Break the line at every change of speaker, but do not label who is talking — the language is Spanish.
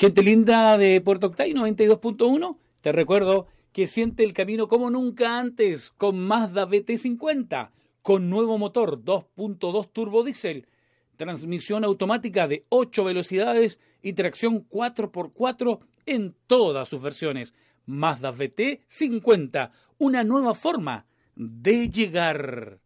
Gente linda de Puerto Octay 92.1, te recuerdo que siente el camino como nunca antes con Mazda BT50, con nuevo motor 2.2 turbo diésel, transmisión automática de 8 velocidades y tracción 4x4 en todas sus versiones. Mazda BT50, una nueva forma de llegar.